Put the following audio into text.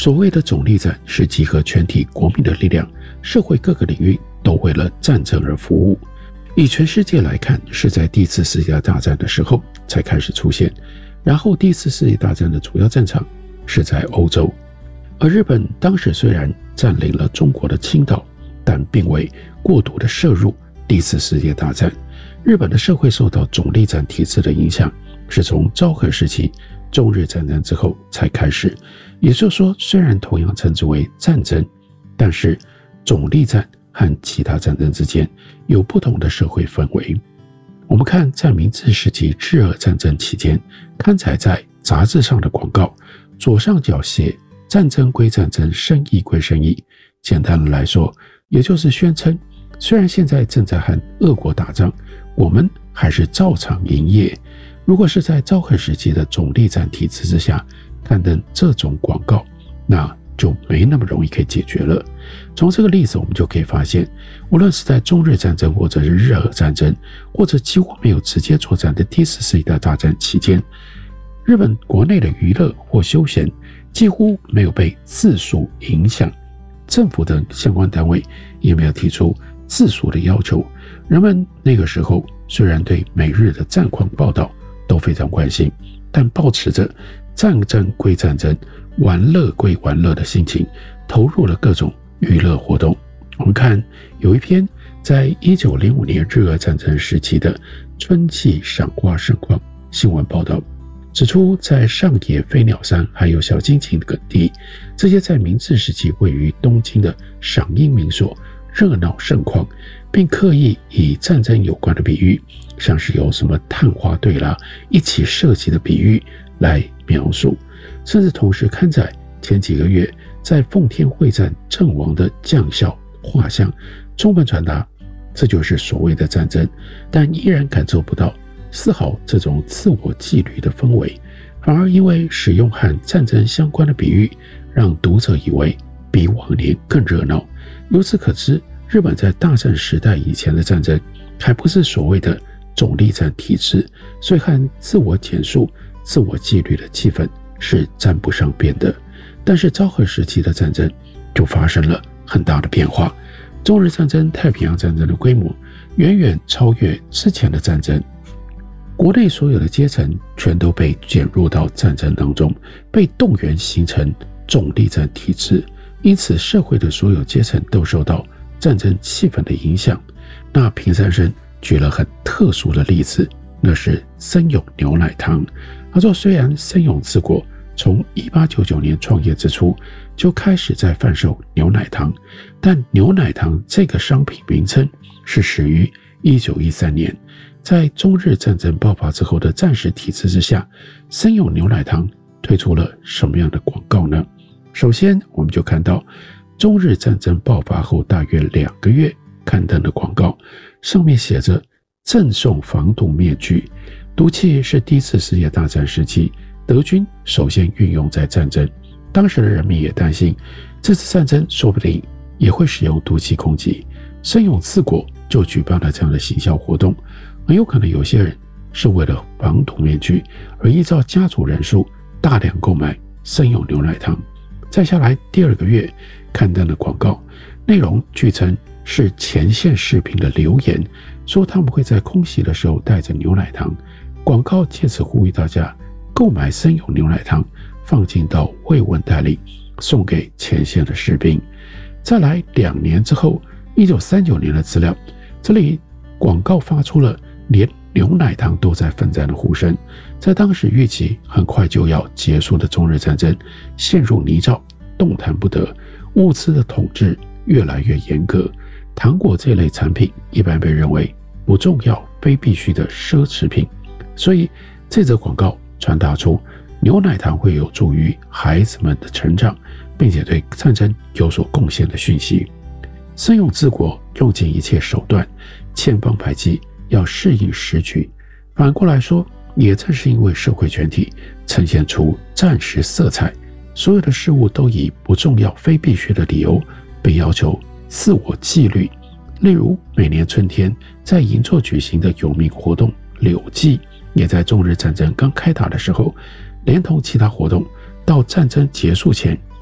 所谓的总力战是集合全体国民的力量，社会各个领域都为了战争而服务。以全世界来看，是在第一次世界大战的时候才开始出现，然后第一次世界大战的主要战场是在欧洲。而日本当时虽然占领了中国的青岛，但并未过度的涉入第一次世界大战。日本的社会受到总力战体制的影响，是从昭和时期中日战争之后才开始。也就是说，虽然同样称之为战争，但是总力战和其他战争之间有不同的社会氛围。我们看在明治时期日俄战争期间刊载在杂志上的广告，左上角写战争归战争，生意归生意。简单的来说，也就是宣称虽然现在正在和俄国打仗，我们还是照常营业。如果是在昭和时期的总力战体制之下刊登这种广告，那就没那么容易可以解决了。从这个例子我们就可以发现，无论是在中日战争或者是日俄战争，或者几乎没有直接作战的第一次世界大战期间，日本国内的娱乐或休闲几乎没有被字数影响，政府的相关单位也没有提出字数的要求。人们那个时候虽然对每日的战况报道都非常关心，但抱持着战争归战争，玩乐归玩乐的心情，投入了各种娱乐活动。我们看有一篇在1905年日俄战争时期的春季赏花盛况新闻报道，指出在上野飞鸟山还有小金井等地，这些在明治时期位于东京的赏樱名所热闹盛况，并刻意以战争有关的比喻，像是有什么探花队啦一起射击的比喻来描述，甚至同时刊载前几个月在奉天会战阵亡的将校画像，充分传达这就是所谓的战争，但依然感受不到丝毫这种自我纪律的氛围，反而因为使用和战争相关的比喻，让读者以为比往年更热闹。由此可知，日本在大战时代以前的战争还不是所谓的总力战体制，所以和自我简述、自我纪律的气氛是沾不上边的。但是昭和时期的战争就发生了很大的变化，中日战争、太平洋战争的规模远远超越之前的战争，国内所有的阶层全都被卷入到战争当中，被动员形成总力战体制，因此社会的所有阶层都受到战争气氛的影响。那平山生举了很特殊的例子，那是森永牛奶糖。他说，虽然森永治国从1899年创业之初就开始在贩售牛奶糖，但牛奶糖这个商品名称是始于1913年，在中日战争爆发之后的战时体制之下，森永牛奶糖推出了什么样的广告呢？首先我们就看到中日战争爆发后大约2个月刊登的广告，上面写着赠送防毒面具。毒气是第一次世界大战时期德军首先运用在战争，当时的人民也担心这次战争说不定也会使用毒气攻击，森永治国就举办了这样的行销活动。很有可能有些人是为了防毒面具而依照家族人数大量购买森永牛奶糖。再下来第2个月刊登的广告内容据称是前线士兵的留言，说他们会在空袭的时候带着牛奶糖，广告借此呼吁大家购买森永牛奶糖，放进到慰问袋里送给前线的士兵。再来2年之后1939年的资料，这里广告发出了连牛奶糖都在奋战的呼声。在当时预期很快就要结束的中日战争陷入泥沼，动弹不得，物资的统治越来越严格，糖果这类产品一般被认为不重要、非必须的奢侈品，所以这则广告传达出牛奶糖会有助于孩子们的成长，并且对战争有所贡献的讯息。森永治国用尽一切手段，千方百计要适应时局。反过来说，也正是因为社会全体呈现出战时色彩，所有的事物都以不重要、非必须的理由被要求自我纪律。例如每年春天在银座举行的有名活动柳祭，也在中日战争刚开打的时候，连同其他活动到战争结束前